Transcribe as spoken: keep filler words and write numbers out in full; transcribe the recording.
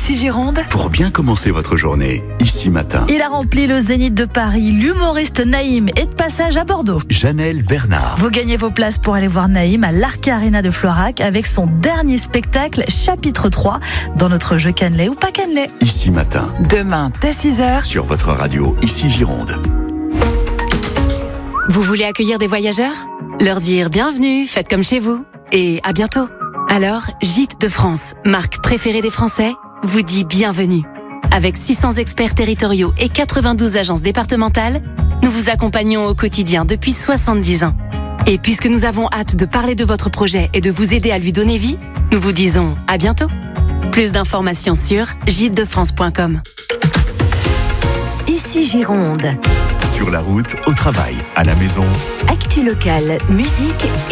Ici Gironde. Pour bien commencer votre journée, Ici Matin. Il a rempli le Zénith de Paris. L'humoriste Naïm est de passage à Bordeaux. Janelle Bernard. Vous gagnez vos places pour aller voir Naïm à l'Arca Arena de Florac avec son dernier spectacle, chapitre trois, dans notre jeu cannelé ou pas cannelé. Ici Matin. Demain, dès six heures. Sur votre radio, Ici Gironde. Vous voulez accueillir des voyageurs ? Leur dire bienvenue, faites comme chez vous. Et à bientôt. Alors, Gîtes de France, marque préférée des Français, vous dit bienvenue. Avec six cents experts territoriaux et quatre-vingt-douze agences départementales, nous vous accompagnons au quotidien depuis soixante-dix ans. Et puisque nous avons hâte de parler de votre projet et de vous aider à lui donner vie, nous vous disons à bientôt. Plus d'informations sur gîtes de france point com. Ici Gironde. Sur la route, au travail, à la maison. Actu locale, musique et